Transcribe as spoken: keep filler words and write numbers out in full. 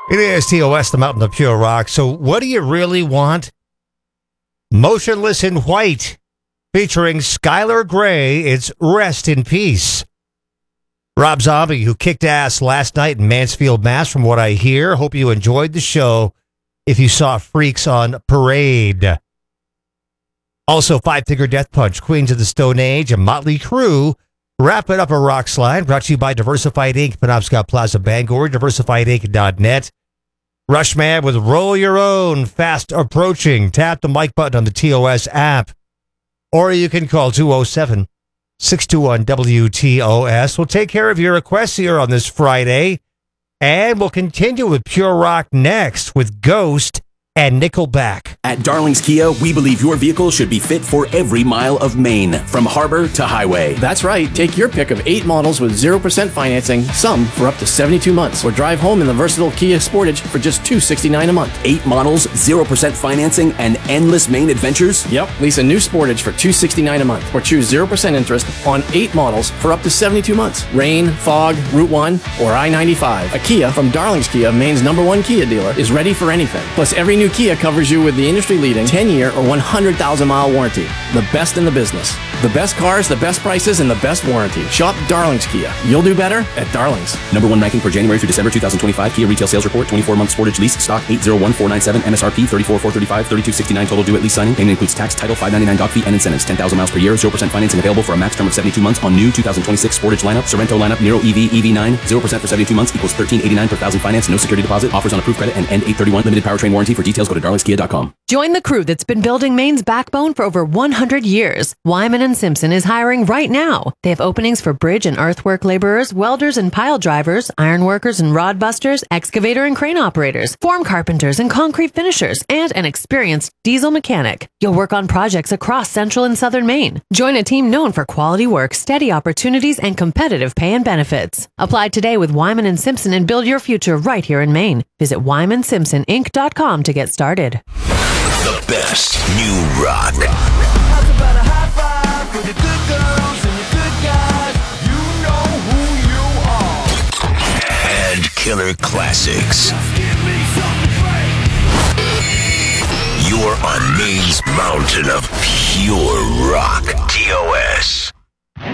It is T O S, the Mountain of Pure Rock. So what do you really want? Motionless in White, featuring Skylar Grey. It's Rest in Peace. Rob Zombie, who kicked ass last night in Mansfield, Mass, from what I hear. Hope you enjoyed the show if you saw Freaks on Parade. Also, Five Finger Death Punch, Queens of the Stone Age, and Motley Crue. Wrap it up a rock slide, brought to you by Diversified Incorporated, Penobscot Plaza, Bangor, diversified inc dot net. Rushman with Roll Your Own, fast approaching. Tap the mic button on the T O S app. Or you can call two oh seven, six two one, W T O S. We'll take care of your requests here on this Friday. And we'll continue with Pure Rock next with Ghost and Nickelback. At Darling's Kia, we believe your vehicle should be fit for every mile of Maine, from harbor to highway. That's right. Take your pick of eight models with zero percent financing, some for up to seventy-two months, or drive home in the versatile Kia Sportage for just two hundred sixty-nine dollars a month. Eight models, zero percent financing, and endless Maine adventures? Yep. Lease a new Sportage for two hundred sixty-nine dollars a month, or choose zero percent interest on eight models for up to seventy-two months. Rain, fog, Route one, or I ninety-five. A Kia from Darling's Kia, Maine's number one Kia dealer, is ready for anything. Plus, every new Kia covers you with the industry-leading ten-year or one hundred thousand mile warranty. The best in the business. The best cars, the best prices, and the best warranty. Shop Darling's Kia. You'll do better at Darling's. Number one ranking for January through December twenty twenty-five. Kia retail sales report. twenty-four month Sportage lease. Stock eight zero one four nine seven. M S R P thirty-four thousand four hundred thirty-five. thirty-two sixty-nine total due at lease signing. Payment includes tax, title, five ninety-nine doc fee, and incentives. ten thousand miles per year. zero percent financing available for a max term of seventy-two months on new two thousand twenty-six Sportage lineup. Sorrento lineup. Nero E V, E V nine. zero percent for seventy-two months equals thirteen eighty-nine per thousand finance. No security deposit. Offers on approved credit and end eight thirty-one. Limited powertrain warranty. For details, go to darlings kia dot com. Join the crew that's been building Maine's backbone for over one hundred years. Wyman and Simpson is hiring right now. They have openings for bridge and earthwork laborers, welders and pile drivers, iron workers and rod busters, excavator and crane operators, form carpenters and concrete finishers, and an experienced diesel mechanic. You'll work on projects across central and southern Maine. Join a team known for quality work, steady opportunities, and competitive pay and benefits. Apply today with Wyman and Simpson and build your future right here in Maine. Visit wyman simpson inc dot com to get started. The best new rock. And killer classics. You're on Maine's mountain of pure rock. T O S.